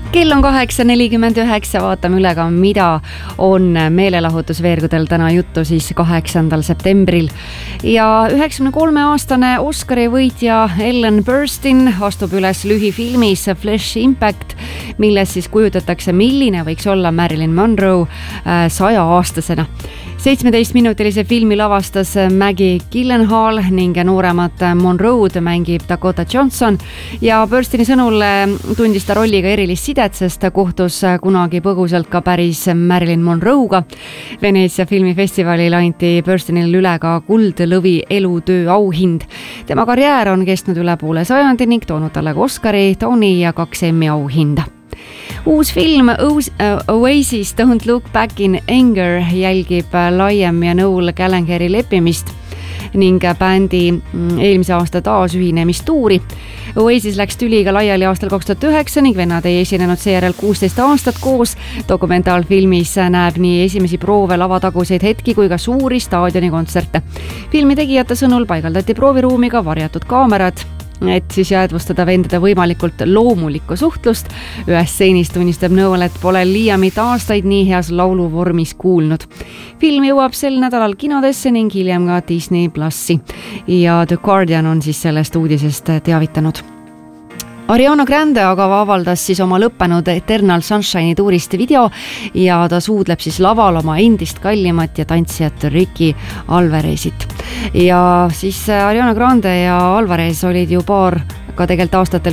Kell on 8:49, vaatame üle ka, mida on meelelahutusveergudel täna juttu siis 8. septembril. Ja 93-aastane Oscari võitja Ellen Burstyn astub üles lühifilmis Flesh Impact, milles siis kujutatakse, milline võiks olla Marilyn Monroe 100-aastasena. 17-minutilise filmi lavastas Maggie Gyllenhaal ning nooremat Monroe'd mängib Dakota Johnson ja Burstyni sõnul tundis ta rolliga erilist sidet, sest ta kohtus kunagi põgusalt ka päris Marilyn Monroe'ga. Veneetsia filmifestivalil anti Burstynile üle ka kuldlõvi elutöö auhind. Tema karjäär on kestnud üle poole sajandi ning toonud talle ka Oscari, Tony ja 2 Emmy auhinda. Uus film Oasis Don't Look Back in Anger jälgib Liam ja Noel Gallagheri leppimist ning bändi eelmise aasta taasühinemistuuri. Oasis läks tüliga laiali aastal 2009 ning vennad ei esinenud seejärel 16 aastat koos. Dokumentaalfilmis näeb nii esimesi proove lavataguseid hetki kui ka suuri staadionikontserte. Filmi tegijate sõnul paigaldati prooviruumiga varjatud kaamerad, et siis jäädvustada vendade võimalikult loomulikku suhtlust. Ühes stseenis tunnistab Noel, et pole Liamit aastaid nii heas lauluvormis kuulnud. Film jõuab sel nädalal kinodesse ning hiljem ka Disney Plussi ja The Guardian on siis sellest uudisest teavitanud. Ariana Grande aga avaldas siis oma lõppenud Eternal Sunshine'i tuurist video ja ta suudleb siis laval oma endist kallimat ja tantsijat Ricky Alvarezit. Ja siis Ariana Grande ja Alvarez olid ju paar ka tegelikult aastatel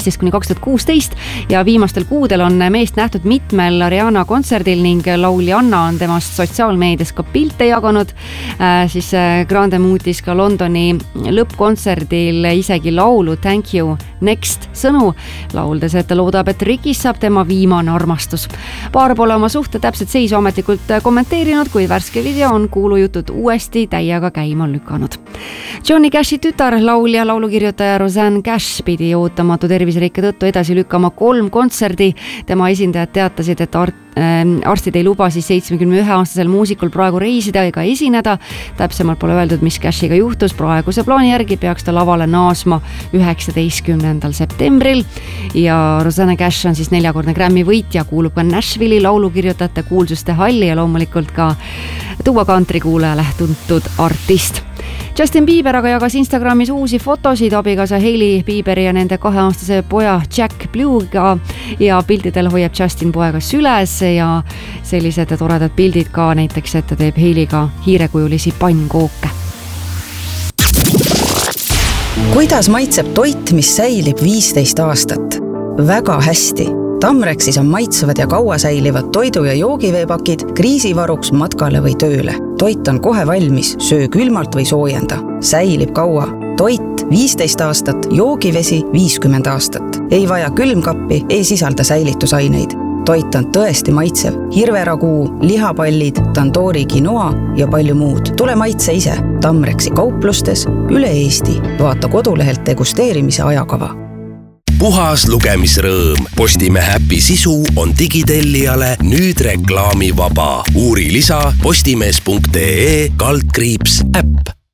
2015–2016 ja viimastel kuudel on meest nähtud mitmel Ariana kontserdil ning lauljanna on temast sotsiaalmeedias ka pilte jaganud. Siis Grande muutis ka Londoni lõppkontserdil isegi laulu Thank You Next sõnu, lauldes, et ta loodab, et Rikis saab tema viimane armastus. Paar pole oma suhte täpselt seisu ametlikult kommenteerinud, kuid värske video on kuulujutud uuesti täiega käima lükanud. Johnny Cashi tütar, laulja, laulukirjutaja Rosanne Cash pidi ootamatu terviserikke tõttu edasi lükkama 3 kontserdi. Tema esindajad teatasid, et arstid ei luba siis 71-aastasel muusikul praegu reisida ega esineda. Täpsemalt pole öeldud, mis Cashiga juhtus. Praeguse plaani järgi peaks ta lavale naasma 19. septembril ja Rosanne Cash on siis 4-kordne Grammy võitja, kuulub ka Nashville'i laulukirjutajate kuulsuste halli ja loomulikult ka tuua kantrikuulajale tuntud artist. Justin Bieber aga jagas Instagramis uusi fotosid abikaasa Hailey Bieberi ja nende 2-aastase poja Jack Blue'ga ja pildidel hoiab Justin poega süles ja sellised toredad pildid ka näiteks, et ta teeb Hailey'ga hiirekujulisi pannkooke. Kuidas maitseb toit, mis säilib 15 aastat? Väga hästi! Tamrexis on maitsevad ja kaua säilivad toidu- ja joogiveepakid kriisivaruks matkale või tööle. Toit on kohe valmis, söö külmalt või soojenda. Säilib kaua. Toit 15 aastat, joogivesi 50 aastat. Ei vaja külmkappi, ei sisalda säilitusaineid. Toit on tõesti maitsev. Hirveraguu, lihapallid, tandoori quinoa ja palju muud. Tule maitse ise. Tamrexi kauplustes üle Eesti. Vaata kodulehelt degusteerimise ajakava. Puhas lugemisrõõm. Postimehe äpi sisu on digitellijale nüüd reklaamivaba. Uuri lisa postimees.ee/äpp.